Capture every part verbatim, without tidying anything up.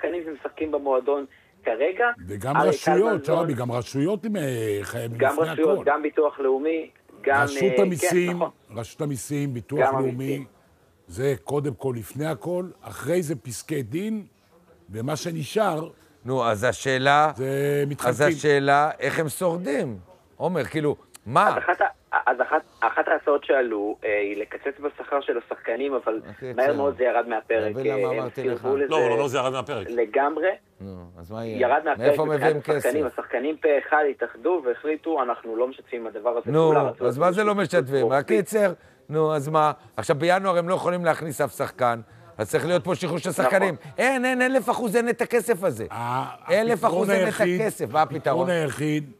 שחקנים שמשחקים במועדון כרגע. וגם רשויות, שרבי, גם רשויות עם חייבים לפני הכל. גם רשויות, גם ביטוח לאומי, גם... רשות המיסים, רשות המיסים, ביטוח לאומי, זה קודם כל לפני הכל, אחרי זה פסקי דין, ומה שנשאר... נו, אז השאלה... זה מתחלקים. אז השאלה, איך הם שורדים? עומר, כאילו, מה? אז אחת, אז אחת, אחת ההצעות שעלו היא לקצץ בשכר של השחקנים, אבל מהר מאוד זה ירד מהפרק. הם סירבו לזה לא, לא, זה ירד מהפרק. לגמרי. נו, אז מה יהיה? ירד מהפרק. מאיפה מביאים כסף? השחקנים פה אחד התאחדו והחליטו, אנחנו לא משתפים הדבר הזה. נו, אז מה זה לא משתפים? הקיצר, נו, אז מה? עכשיו בינואר הם לא יכולים להכניס אף שחקן. אז צריך להיות פה שחרור של שחקנים. אין, אין, אלף אחוז אין את הכסף הזה. אלף אחוז אין את הכסף. מה הפתרון? הפתרון היחיד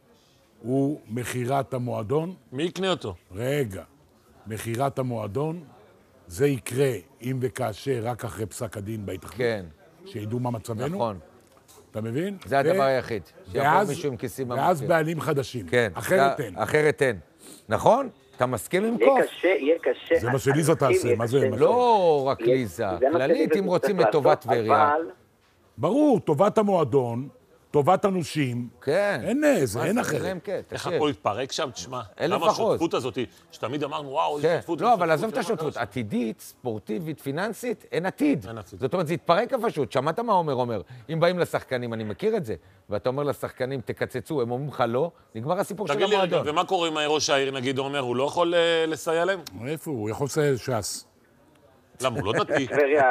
הוא מחירת המועדון. מי יקנה אותו? רגע. מחירת המועדון, זה יקרה אם וכאשר רק אחרי פסק הדין בהתאחדות. כן. שידעו מה מצבנו. נכון. אתה מבין? זה הדבר היחיד. שיבוא מישהו עם כיסים במחיר. ואז בעלים חדשים. כן. אחרת אין. אחרת אין. נכון? אתה מסכים עם קוף? יהיה קשה, יהיה קשה. זה מה שליזה תעשה, מה זה? לא רק ליזה, כללית אם רוצים את טובת טבריה. ברור, טובת המועדון, טובת הנושים. כן. אין זה, אין אחרת. איך הכל התפרק שם? תשמע, אלף למה אחוז. השותפות הזאת, שתמיד אמרנו, וואו, איזה שותפות. לא, אבל עזוב את השותפות. עתידית, ספורטיבית, פיננסית, אין עתיד. זאת אומרת, זה התפרק פשוט. שמעת מה עומר אומר? אם באים לשחקנים, אני מכיר את זה, ואתה אומר לשחקנים, תקצצו, הם אומרים לך לא, נגמר הסיפור של המועדון. תגיד לי, ומה קורה עם ראש העיר, נגיד, עומר, הוא לא יכול לסייע להם? איפה הוא? יכול לסייע ש"ס. למה, הוא לא דתי.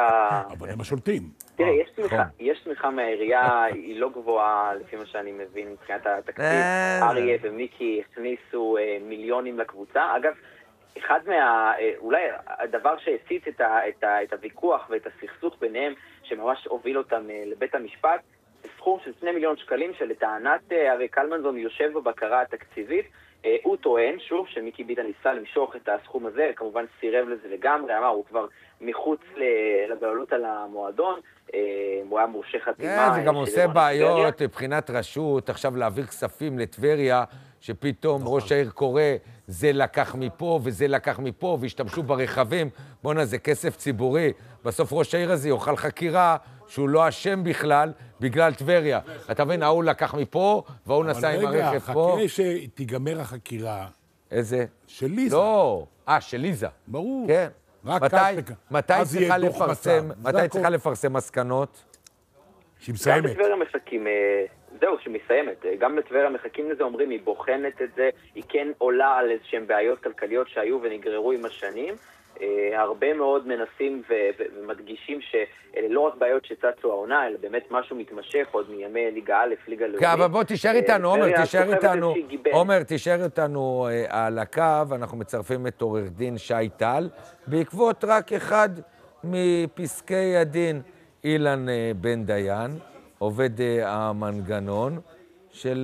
אבל הם השולטים. תראה, יש תמיכה מהעירייה, היא לא גבוהה, לפי מה שאני מבין, מבחינת התקציב. אריה ומיקי הכניסו מיליונים לקבוצה. אגב, אחד מה... אולי הדבר שהציץ את הוויכוח ואת הסכסוך ביניהם, שממש הוביל אותם לבית המשפט, זה סכום של שני מיליון שקלים, שלטענת אריה קלמנזון יושב בבקרה התקציבית. הוא טוען, שוב, שמיקי ביטן ניסה למשוך את הסכום הזה, כמובן סירב לזה לגמרי, אמר, הוא כבר מחוץ לבעלות על המועדון, הוא היה מורשה חתימה. זה גם עושה בעיות מבחינת רשות, עכשיו להעביר כספים לטבריה, שפתאום ראש העיר קורא, זה לקח מפה וזה לקח מפה, והשתמשו ברכבים, בוא'נה, זה כסף ציבורי, בסוף ראש העיר הזה יוכל חקירה, שהוא לא אשם בכלל, בגלל טבריה. אתה מבין, ההוא לקח מפה, והוא נסע עם הרכב פה. אבל רגע, חכה שתיגמר החקירה. איזה? של ליזה. לא, אה, של ליזה. ברור. כן. מתי צריכה לפרסם, מתי צריכה לפרסם מסקנות? שהיא מסיימת. גם לטבריה מחכים, זהו, שהיא מסיימת. גם לטבריה מחכים לזה, אומרים, היא בוחנת את זה, היא כן עולה על איזשהם בעיות כלכליות שהיו ונגררו עם השנים. הרבה מאוד מנסים ומדגישים שאלה לא רק בעיות שצצו העונה, אלא באמת משהו מתמשך עוד מימי ליגה א', ליגה לאומית. כן, אבל בוא תישאר איתנו, עומר, תישאר איתנו, עומר, תישאר איתנו על הקו, אנחנו מצרפים את עורך דין שי טל, בעקבות רק אחד מפסקי הדין, אילן בן דיין, עובד המנגנון של...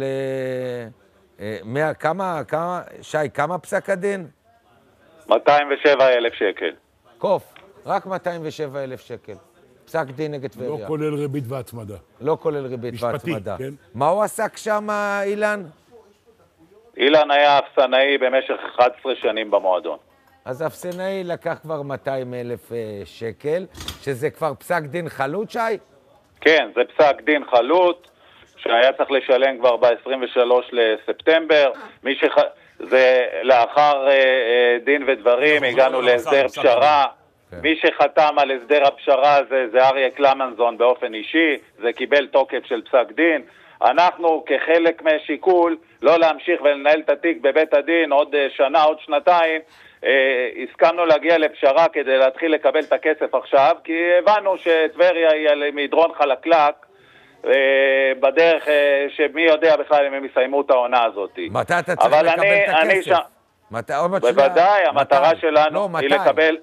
כמה, כמה, שי, כמה פסק הדין? מאתיים ושבע אלף שקל. קוף, רק מאתיים ושבע אלף שקל. פסק דין נגד טבריה. לא כולל ריבית והצמדה. לא כולל ריבית משפטי, והצמדה. כן. מה הוא עסק שם, אילן? אילן היה אפסנאי במשך אחת עשרה שנים במועדון. אז אפסנאי לקח כבר מאתיים אלף שקל, שזה כבר פסק דין חלוט, שי? כן, זה פסק דין חלוט, שהיה צריך לשלם כבר ב-עשרים ושלושה לספטמבר. מי שח... זה לאחר אה, דין ודברים, הגענו להסדר פשרה. מי שחתם על הסדר הפשרה הזה זה אריה קלמנזון באופן אישי, זה קיבל תוקף של פסק דין. אנחנו כחלק מהשיקול לא להמשיך ולנהל את התיק בבית הדין עוד שנה, עוד שנתיים, אה, הסכמנו להגיע לפשרה כדי להתחיל לקבל את הכסף עכשיו, כי הבנו שטבריה היא על מדרון חלקלק, בדרך שמי יודע בכלל אם הם יסיימו את העונה הזאת. מתי אתה צריך לקבל את הכסף? בוודאי, המטרה שלנו היא לקבל...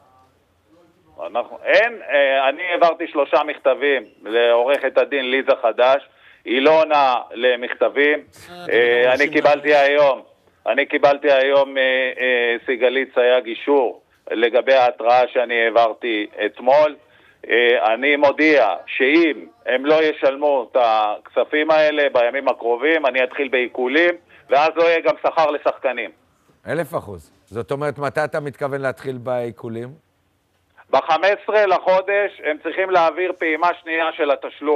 אין, אני העברתי שלושה מכתבים לעורכת הדין ליזה חדש, היא לא עונה למכתבים. אני קיבלתי היום, אני קיבלתי היום סיגלית סייג אישור לגבי ההתראה שאני העברתי אתמול. אני מודיע שאם הם לא ישלמו את הכספים האלה בימים הקרובים, אני אתחיל בעיקולים, ואז לא יהיה גם שכר לשחקנים. אלף אחוז. זאת אומרת, מתי אתה מתכוון להתחיל בעיקולים? ב-חמישה עשר לחודש הם צריכים להעביר פעימה שנייה של התשלום.